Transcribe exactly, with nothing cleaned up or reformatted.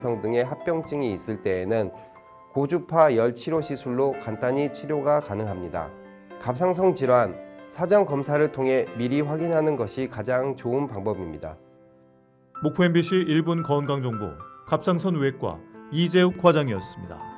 성 등의 합병증이 있을 때에는 고주파 열 치료 시술로 간단히 치료가 가능합니다. 갑상선 질환, 사전 검사를 통해 미리 확인하는 것이 가장 좋은 방법입니다. 목포 엠비씨 일 분 건강정보 갑상선 외과 이재욱 과장이었습니다.